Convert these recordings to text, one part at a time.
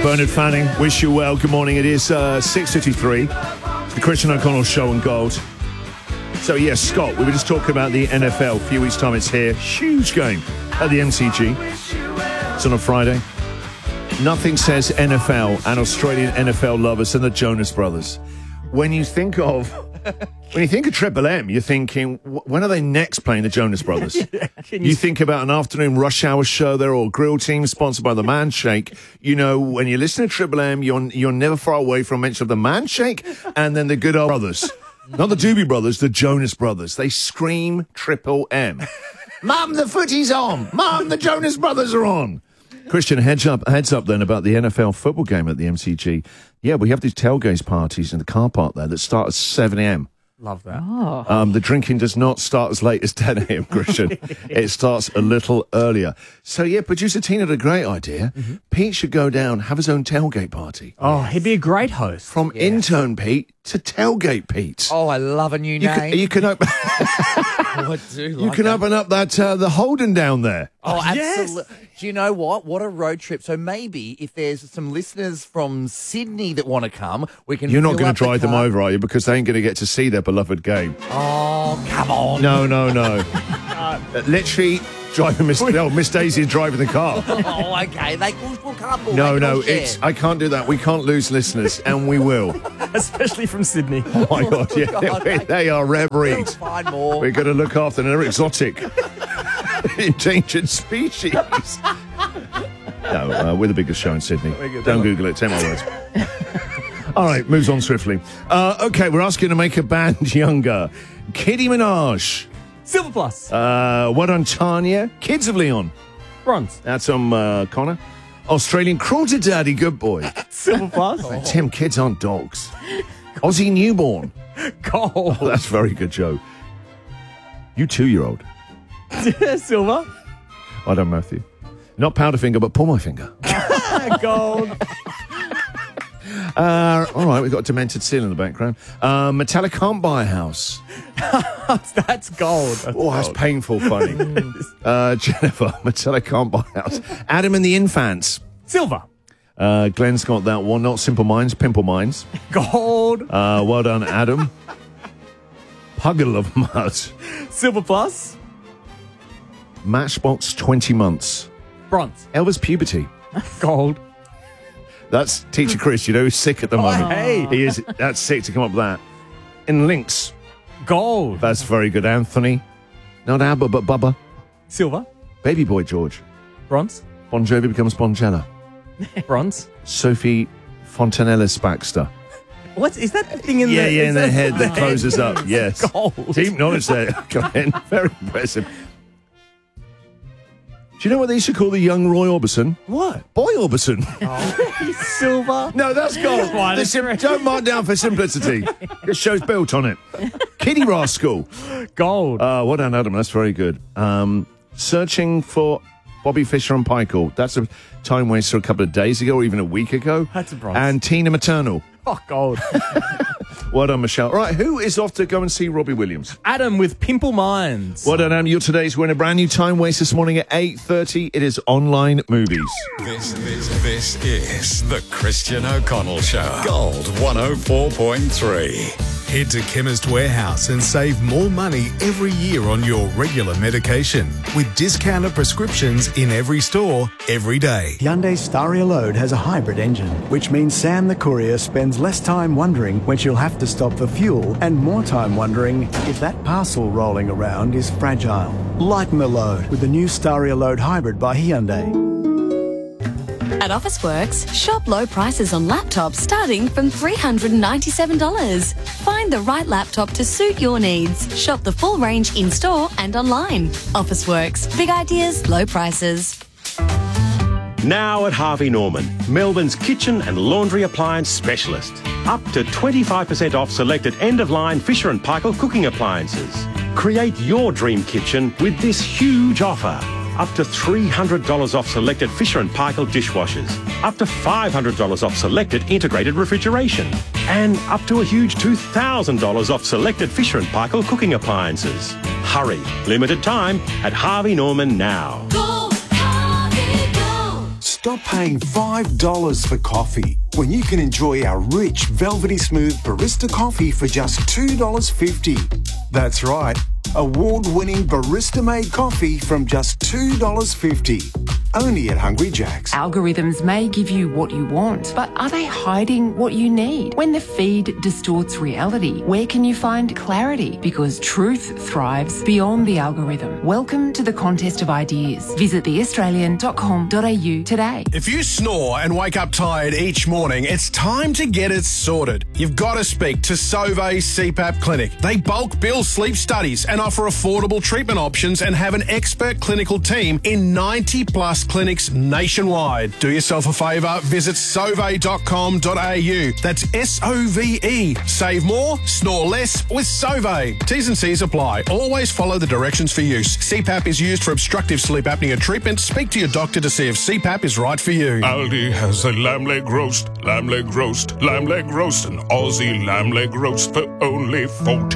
Bernard Fanning, wish you well. Good morning. It is 6:53. The Christian O'Connell Show on Gold. So, yes, Scott, we were just talking about the NFL. A few weeks' time it's here. Huge game at the MCG. It's on a Friday. Nothing says NFL and Australian NFL lovers than the Jonas Brothers. When you think of Triple M, you're thinking, when are they next playing the Jonas Brothers? You think about an afternoon rush hour show there, or grill team sponsored by the Man Shake. You know, when you listen to Triple M, you're never far away from mention of the Man Shake and then the good old brothers. Not the Doobie Brothers, the Jonas Brothers. They scream Triple M. Mum, the footy's on. Mum, the Jonas Brothers are on. Christian, heads up then about the NFL football game at the MCG. Yeah, we have these tailgate parties in the car park there that start at 7 a.m. Love that. Oh. The drinking does not start as late as 10 a.m., Christian. It starts a little earlier. So, yeah, producer Tina had a great idea. Mm-hmm. Pete should go down, have his own tailgate party. Oh, he'd be a great host. From intern Pete to tailgate Pete. Oh, I love a new name. You can open... I do like you can open up that the Holden down there. Oh, absolutely. Yes. Do you know what? What a road trip. So maybe if there's some listeners from Sydney that want to come, we can. You're not going to drive them over, are you? Because they ain't going to get to see their beloved game. Oh, come on. No. Literally driving Miss Daisy is driving the car. Oh, okay. We'll carpool. No, I can't do that. We can't lose listeners, and we will. Especially from Sydney. Oh, my God, yeah. God, they are rare breed. We'll find more. We've got to look after them. They're exotic. Endangered species. No, we're the biggest show in Sydney. Don't Google it. 10 more words. All right, moves on swiftly. Okay, we're asking to make a band younger. Kitty Minaj. Silver Plus. What on Tanya? Kids of Leon. Bronze. That's on Connor. Australian Cruelty Daddy, good boy. Silver Plus. Tim, kids aren't dogs. Aussie Newborn. Gold. Oh, that's very good, Joe. You 2-year-old. Silver. I don't, Matthew. Not Powderfinger, but Pull My Finger. Gold. All right, we've got a demented seal in the background. Metallic Can't Buy a House. That's gold. That's painful funny. Jennifer, Metallic Can't Buy a House. Adam and the Infants. Silver. Glenn's got that one. Not Simple Minds, Pimple Minds. Gold. Well done, Adam. Puddle of Mud. Silver Plus. Matchbox 20 months. Bronze. Elvis Puberty. Gold. That's Teacher Chris, you know, who's sick at the moment. Hey. He is. That's sick to come up with that. In Lynx. Gold. That's very good, Anthony. Not Abba, but Bubba. Silver. Baby Boy George. Bronze. Bon Jovi becomes Bonjella. Bronze. Sophie Fontanellis Baxter. What is that thing in Yeah, the in the head that closes up. Yes. Gold. Deep knowledge there. Glenn. Very impressive. Do you know what they used to call the young Roy Orbison? What? Boy Orbison. Silver. No, that's gold. Don't mark down for simplicity. This show's built on it. Kitty Rascal. Gold. Well done, Adam. That's very good. Searching for Bobby Fischer and Pikel. That's a time waster a couple of days ago or even a week ago. That's a bronze. And Tina Maternal. Oh, gold. Well done, Michelle. Right, who is off to go and see Robbie Williams? Adam with Pimple Minds. Well done, Adam. You're today's winner. Brand new time waste this morning at 8:30. It is Online Movies. This is the Christian O'Connell Show. Gold 104.3. Head to Chemist Warehouse and save more money every year on your regular medication with discounted prescriptions in every store, every day. Hyundai Staria Load has a hybrid engine, which means Sam the courier spends less time wondering when she'll have to stop for fuel and more time wondering if that parcel rolling around is fragile. Lighten the load with the new Staria Load Hybrid by Hyundai. At Officeworks, shop low prices on laptops starting from $397. Find the right laptop to suit your needs. Shop the full range in-store and online. Officeworks. Big ideas, low prices. Now at Harvey Norman, Melbourne's kitchen and laundry appliance specialist. Up to 25% off selected end-of-line Fisher & Paykel cooking appliances. Create your dream kitchen with this huge offer. Up to $300 off selected Fisher & Paykel dishwashers. Up to $500 off selected integrated refrigeration. And up to a huge $2,000 off selected Fisher & Paykel cooking appliances. Hurry, limited time at Harvey Norman now. Go, Harvey, go. Stop paying $5 for coffee when you can enjoy our rich, velvety smooth barista coffee for just $2.50. That's right, award-winning barista-made coffee from just $2.50. Only at Hungry Jack's. Algorithms may give you what you want, but are they hiding what you need? When the feed distorts reality, where can you find clarity? Because truth thrives beyond the algorithm. Welcome to the contest of ideas. Visit theaustralian.com.au today. If you snore and wake up tired each morning, it's time to get it sorted. You've got to speak to Sauvé CPAP Clinic. They bulk bill sleep studies and offer affordable treatment options and have an expert clinical team in 90 plus clinics nationwide. Do yourself a favour, visit sauve.com.au. That's SOVE. Save more, snore less with Sauvé. T's and C's apply. Always follow the directions for use. CPAP is used for obstructive sleep apnea treatment. Speak to your doctor to see if CPAP is right for you. Aldi has a lamb leg roast, lamb leg roast, lamb leg roast, an Aussie lamb leg roast for only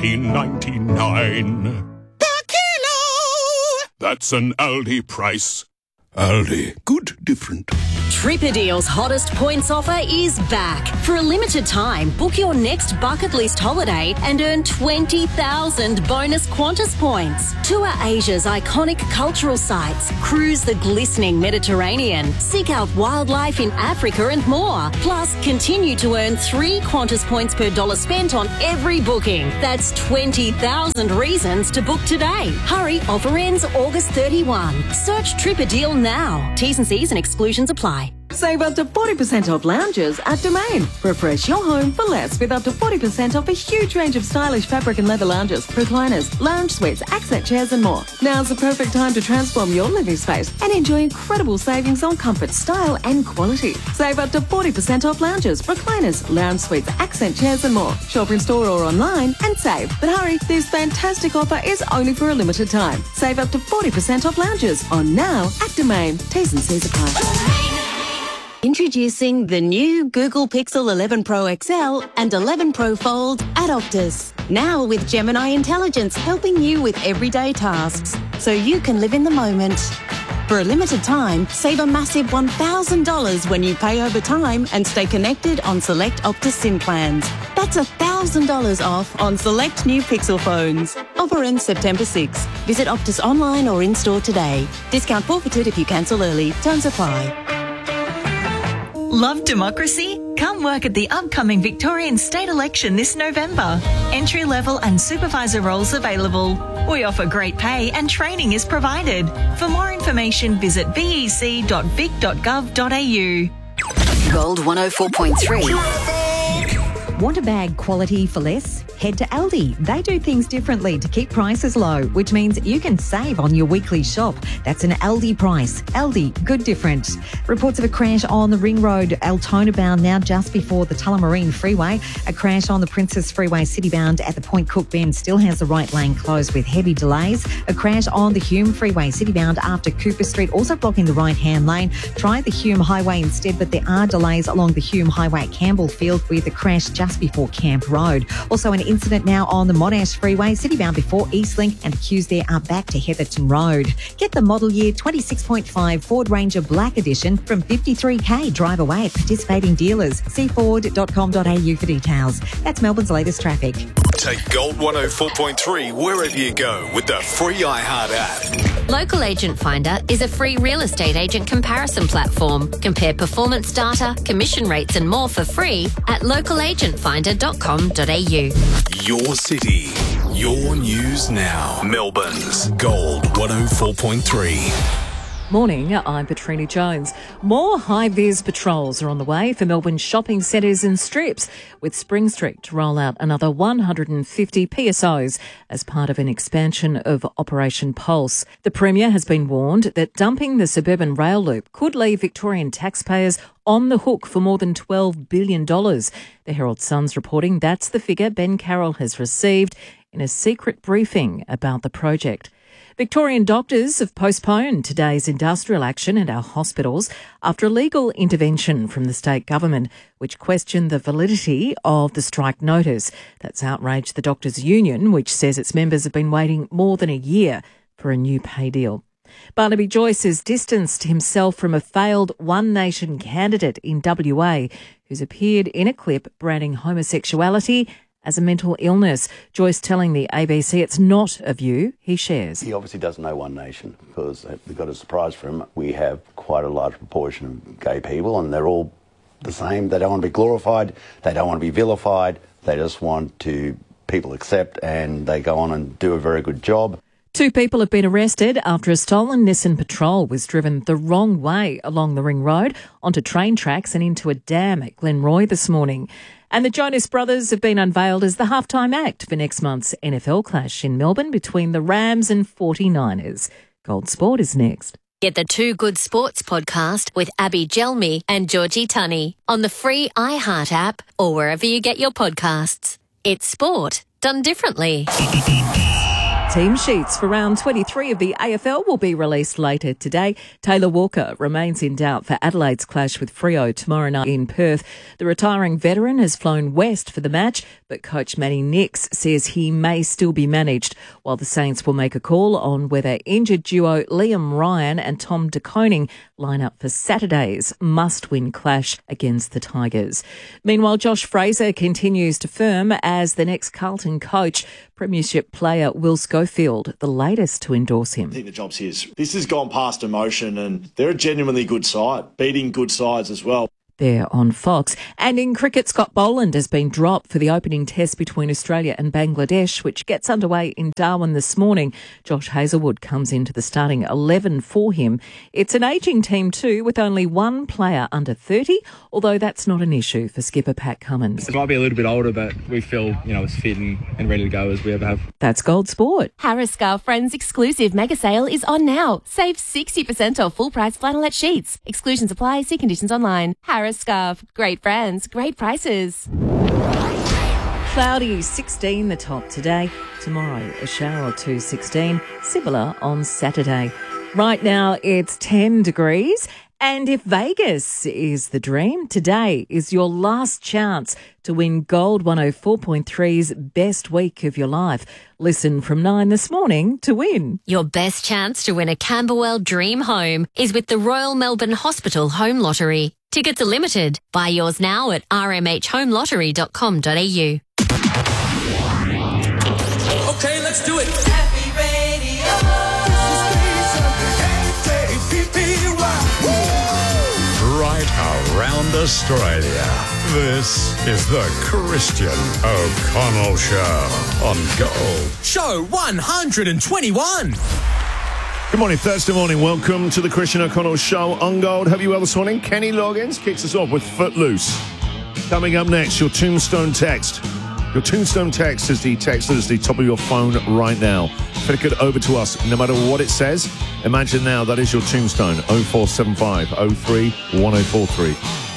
$14.99 per kilo. That's an Aldi price. Aldi, good different. Tripadeal's hottest points offer is back. For a limited time, book your next bucket list holiday and earn 20,000 bonus Qantas points. Tour Asia's iconic cultural sites, cruise the glistening Mediterranean, seek out wildlife in Africa and more. Plus, continue to earn 3 Qantas points per dollar spent on every booking. That's 20,000 reasons to book today. Hurry, offer ends August 31. Search Tripadeal now. T's and C's and exclusions apply. Save up to 40% off lounges at Domain. Refresh your home for less with up to 40% off a huge range of stylish fabric and leather lounges, recliners, lounge suites, accent chairs and more. Now's the perfect time to transform your living space and enjoy incredible savings on comfort, style and quality. Save up to 40% off lounges, recliners, lounge suites, accent chairs and more. Shop in store or online and save. But hurry, this fantastic offer is only for a limited time. Save up to 40% off lounges on now at Domain. T's and C's apply. Introducing the new Google Pixel 11 Pro XL and 11 Pro Fold at Optus. Now with Gemini Intelligence helping you with everyday tasks, so you can live in the moment. For a limited time, save a massive $1,000 when you pay over time and stay connected on select Optus SIM plans. That's $1,000 off on select new Pixel phones. Offer ends September 6. Visit Optus online or in-store today. Discount forfeited if you cancel early. Terms apply. Love democracy? Come work at the upcoming Victorian state election this November. Entry-level and supervisor roles available. We offer great pay and training is provided. For more information, visit bec.vic.gov.au. Gold 104.3. Want a bag quality for less? Head to Aldi. They do things differently to keep prices low, which means you can save on your weekly shop. That's an Aldi price. Aldi, good different. Reports of a crash on the Ring Road, Altona bound now just before the Tullamarine Freeway. A crash on the Princess Freeway City bound at the Point Cook Bend still has the right lane closed with heavy delays. A crash on the Hume Freeway City bound after Cooper Street, also blocking the right-hand lane. Try the Hume Highway instead, but there are delays along the Hume Highway at Campbellfield with a crash just before Camp Road. Also an incident now on the Monash Freeway, citybound before Eastlink, and the queues there are back to Heatherton Road. Get the model year 26.5 Ford Ranger Black Edition from $53,000. Drive away at participating dealers. See ford.com.au for details. That's Melbourne's latest traffic. Take Gold 104.3 wherever you go with the free iHeart app. Local Agent Finder is a free real estate agent comparison platform. Compare performance data, commission rates and more for free at localagentfinder.com.au. Your city, your news now. Melbourne's Gold 104.3. Morning, I'm Petrina Jones. More high-vis patrols are on the way for Melbourne's shopping centres and strips, with Spring Street to roll out another 150 PSOs as part of an expansion of Operation Pulse. The Premier has been warned that dumping the suburban rail loop could leave Victorian taxpayers on the hook for more than $12 billion. The Herald Sun's reporting that's the figure Ben Carroll has received in a secret briefing about the project. Victorian doctors have postponed today's industrial action at our hospitals after a legal intervention from the state government, which questioned the validity of the strike notice. That's outraged the doctors' union, which says its members have been waiting more than a year for a new pay deal. Barnaby Joyce has distanced himself from a failed One Nation candidate in WA who's appeared in a clip branding homosexuality as a mental illness. Joyce telling the ABC it's not a view he shares. He obviously doesn't know One Nation because we've got a surprise for him. We have quite a large proportion of gay people and they're all the same. They don't want to be glorified. They don't want to be vilified. They just want to people accept and they go on and do a very good job. 2 people have been arrested after a stolen Nissan Patrol was driven the wrong way along the Ring Road onto train tracks and into a dam at Glenroy this morning. And the Jonas Brothers have been unveiled as the halftime act for next month's NFL clash in Melbourne between the Rams and 49ers. Gold Sport is next. Get the Two Good Sports podcast with Abby Gelmi and Georgie Tunney on the free iHeart app or wherever you get your podcasts. It's sport done differently. Team sheets for round 23 of the AFL will be released later today. Taylor Walker remains in doubt for Adelaide's clash with Freo tomorrow night in Perth. The retiring veteran has flown west for the match, but coach Matty Nix says he may still be managed, while the Saints will make a call on whether injured duo Liam Ryan and Tom De Koning line up for Saturday's must-win clash against the Tigers. Meanwhile, Josh Fraser continues to firm as the next Carlton coach. Premiership player Will Schofield, the latest to endorse him. I think the job's his. This has gone past emotion and they're a genuinely good side, beating good sides as well. There on Fox. And in cricket, Scott Boland has been dropped for the opening test between Australia and Bangladesh, which gets underway in Darwin this morning. Josh Hazlewood comes into the starting 11 for him. It's an ageing team too, with only one player under 30, although that's not an issue for skipper Pat Cummins. It might be a little bit older, but we feel, as fit and ready to go as we ever have. That's Gold Sport. Harris Scarf Friends exclusive mega sale is on now. Save 60% off full price flannelette sheets. Exclusions apply. See conditions online. Harris Scarf. Great brands, great prices. Cloudy, 16 the top today. Tomorrow, a shower or 2, 16. Similar on Saturday. Right now, it's 10 degrees. And if Vegas is the dream, today is your last chance to win Gold 104.3's Best Week of Your Life. Listen from 9 this morning to win. Your best chance to win a Camberwell Dream Home is with the Royal Melbourne Hospital Home Lottery. Tickets are limited. Buy yours now at rmhhomelottery.com.au. Okay, let's do it. Right around Australia. This is the Christian O'Connell Show on Gold. Show 121. Good morning, Thursday morning. Welcome to the Christian O'Connell Show on Gold. Have you well this morning? Kenny Loggins kicks us off with Footloose. Coming up next, your Tombstone text. Your Tombstone text is the text that is the top of your phone right now. Flick it over to us, no matter what it says. Imagine now that is your Tombstone, 0475 03 1043.